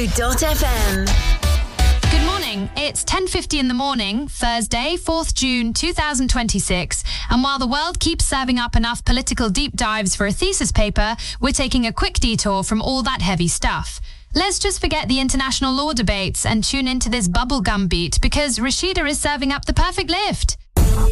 Zoo.fm. Good morning. It's 10:50 in the morning, Thursday, 4th June 2026. And while the world keeps serving up enough political deep dives for a thesis paper, we're taking a quick detour from all that heavy stuff. Let's just forget the international law debates and tune into this bubblegum beat because Rashida is serving up the perfect lift.